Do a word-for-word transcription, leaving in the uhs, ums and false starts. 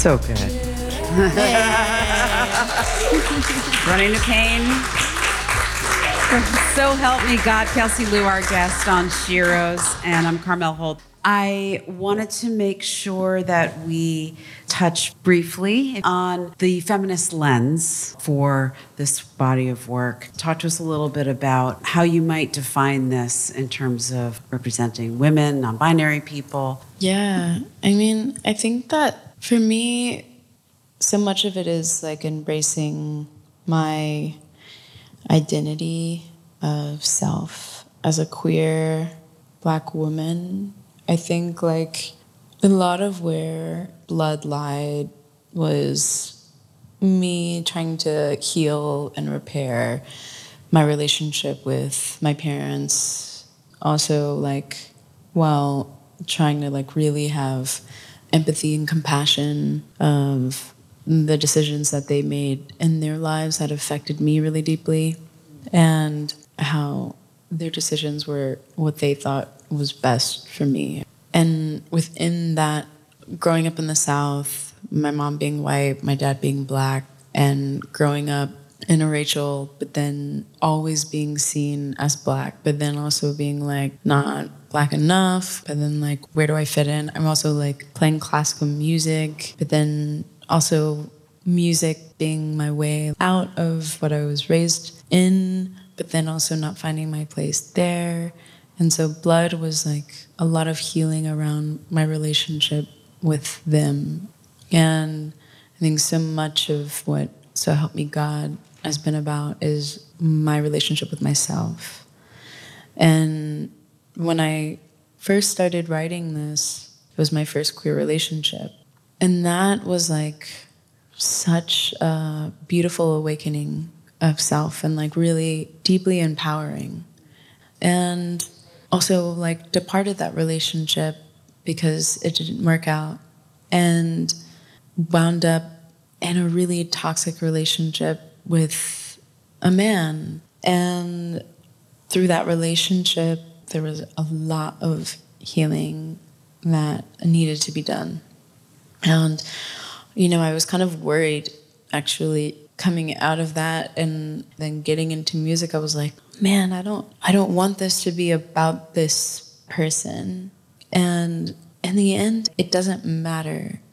So good. Running to Pain. So help me God. Kelsey Lou, our guest on Sheroes, and I'm Carmel Holt. I wanted to make sure that we touch briefly on the feminist lens for this body of work. Talk to us a little bit about how you might define this in terms of representing women, non-binary people. Yeah, I mean, I think that for me, so much of it is like embracing my identity of self as a queer Black woman. I think like a lot of where Blood lied was me trying to heal and repair my relationship with my parents. Also like while trying to like really have empathy and compassion of the decisions that they made in their lives that affected me really deeply, and how their decisions were what they thought was best for me. And within that, growing up in the South, my mom being white, my dad being Black, and growing up in a Rachel, but then always being seen as Black, but then also being like not Black enough, but then like, where do I fit in? I'm also like playing classical music, but then also music being my way out of what I was raised in, but then also not finding my place there. And so Blood was like a lot of healing around my relationship with them. And I think so much of what So Help Me God has been about is my relationship with myself. And when I first started writing this, it was my first queer relationship. And that was like such a beautiful awakening of self and like really deeply empowering. And also like departed that relationship because it didn't work out and wound up in a really toxic relationship with a man. And through that relationship, there was a lot of healing that needed to be done. And, you know, I was kind of worried actually coming out of that and then getting into music. I was like, man, I don't, I don't want this to be about this person. And in the end, it doesn't matter